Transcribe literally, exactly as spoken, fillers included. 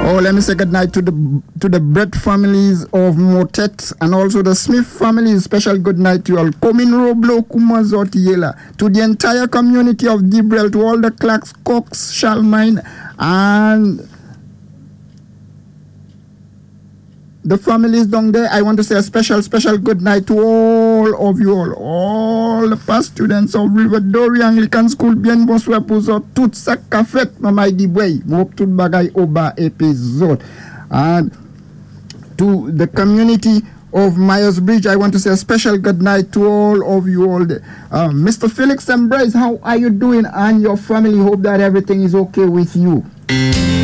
Oh, let me say good night to the to the Brett families of Motet and also the Smith families. Special good night to you all. Komin Roblo Kumazotiela, to the entire community of Dibrel, to all the Clarks, Cox, Shalmine, and the families down there. I want to say a special, special good night to all of you all, all the past students of Riverdori Anglican School, bien bonsoir pour tout ça qu'a fait, Mama Dibway, hope tout bagay oba episode. And to the community of Myers Bridge, I want to say a special good night to all of you all. Uh, Mister Felix Embrace, how are you doing and your family? Hope that everything is okay with you.